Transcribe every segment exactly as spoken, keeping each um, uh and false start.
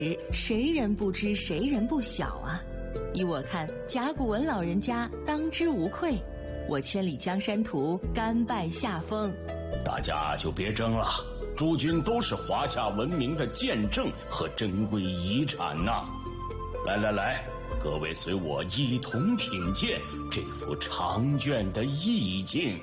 谁人不知谁人不晓啊？依我看，甲骨文老人家当之无愧。我千里江山图，甘拜下风。 大家就别争了，诸君都是华夏文明的见证和珍贵遗产呐、啊！来来来，各位随我一同品鉴这幅长卷的意境。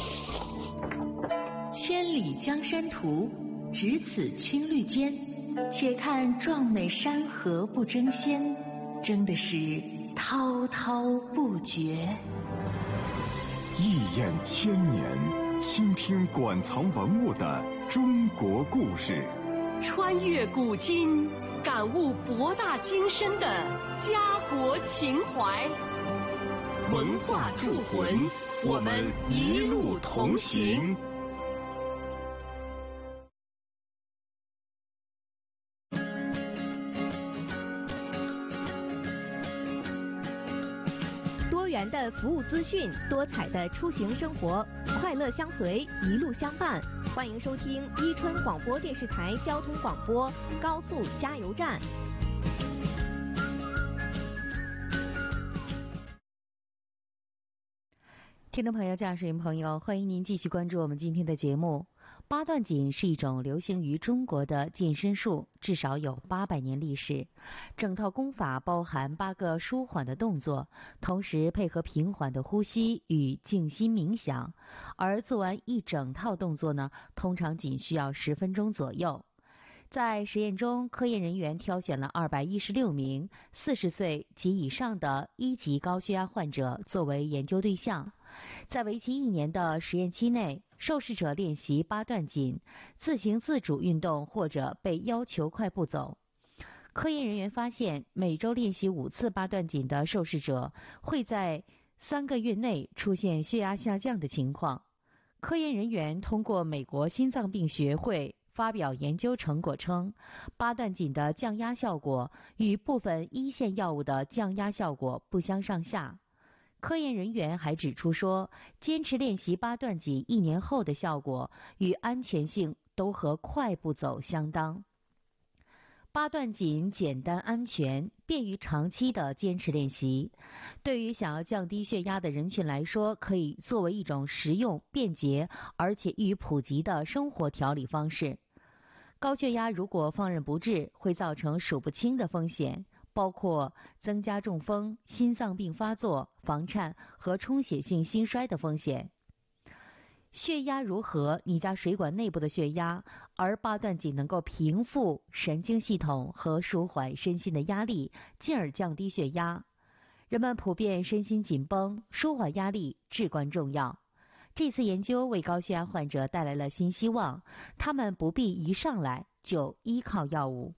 千里江山图，只此青绿间。且看壮美山河不争先，争的是滔滔不绝。 一眼千年，倾听馆藏文物的中国故事， 穿越古今，感悟博大精深的家国情怀。文化铸魂，我们一路同行。 多元的服务资讯，多彩的出行生活，快乐相随，一路相伴。欢迎收听伊春广播电视台交通广播高速加油站。 听众朋友、驾驶员朋友，欢迎您继续关注我们今天的节目。八段锦是一种流行于中国的健身术，至少有八百年历史。整套功法包含八个舒缓的动作，同时配合平缓的呼吸与静心冥想。而做完一整套动作呢，通常仅需要十分钟左右。在实验中，科研人员挑选了二百一十六名四十岁及以上的一级高血压患者作为研究对象。在为期一年的实验期内，受试者练习八段锦、自行自主运动或者被要求快步走。科研人员发现，每周练习五次八段锦的受试者会在三个月内出现血压下降的情况。科研人员通过美国心脏病学会发表研究成果称，八段锦的降压效果与部分一线药物的降压效果不相上下。科研人员还指出说，坚持练习八段锦一年后的效果与安全性都和快步走相当。八段锦简单安全，便于长期的坚持练习。对于想要降低血压的人群来说，可以作为一种实用、便捷而且易于普及的生活调理方式。高血压如果放任不治，会造成数不清的风险，包括增加中风、心脏病发作、房颤和充血性心衰的风险。血压如何？你家水管内部的血压，而八段锦能够平复神经系统和舒缓身心的压力，进而降低血压。人们普遍身心紧绷，舒缓压力至关重要。这次研究为高血压患者带来了新希望，他们不必一上来就依靠药物。